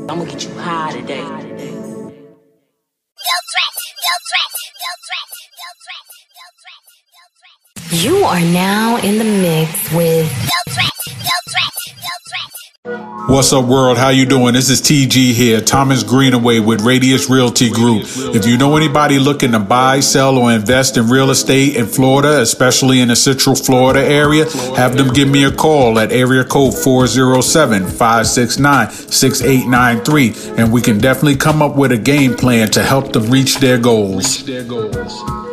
I'ma get you high today. You are now in the mix with What's up, world? How you doing? This is TG here, Thomas Greenaway with Radius Realty Group. If you know anybody looking to buy, sell, or invest in real estate in Florida, especially in the Central Florida area, have them give me a call at area code 407-569-6893, and we can definitely come up with a game plan to help them reach their goals.